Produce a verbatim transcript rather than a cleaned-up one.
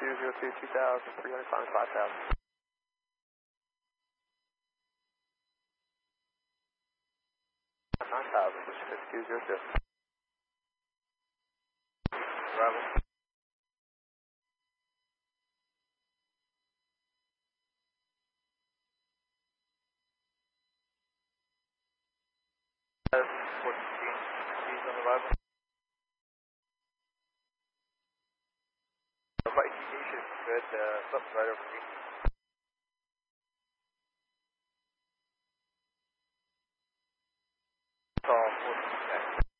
two zero two, two thousand, three hundred, climbing five thousand. nine thousand, push fifty-two zero two. Bravo. fourteen, C's on the arrival. Right, indication, good, uh, something right over me.